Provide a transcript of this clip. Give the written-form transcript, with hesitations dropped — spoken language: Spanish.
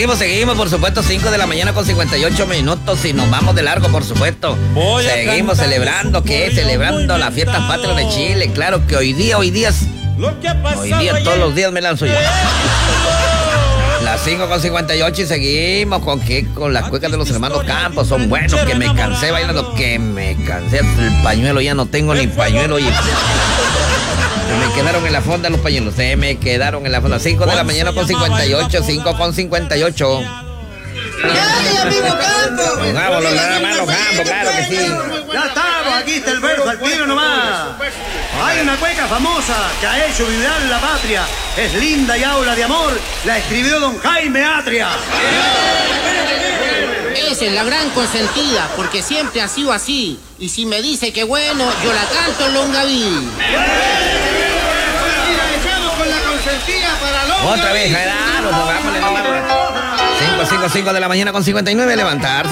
seguimos, por supuesto, 5 de la mañana con 58 minutos y nos vamos de largo, por supuesto. Seguimos celebrando, celebrando las fiestas patrias de Chile. Claro que hoy día todos los días me lanzo yo. Las 5 con 58 y seguimos con las cuecas de los hermanos Campos. Son buenos, que me cansé bailando, el pañuelo, ya no tengo ni pañuelo. Y se me quedaron en la fonda los pañuelos, 5 de la mañana con 58, 5 con 58. ¡Dale, amigo Campo! Pongámoslo, hermano Campo, claro que sí. Ya estamos, aquí está el verso al tiro nomás. Hay una cueca famosa que ha hecho vibrar la patria. Es linda y habla de amor. La escribió don Jaime Atria. Esa es la gran consentida, porque siempre ha sido así. Y si me dice que bueno, yo la canto en Longaví. Con la consentida para los... Otra vez, Gerardo, pongámosle nomás. 5 de la mañana con 59, levantarse.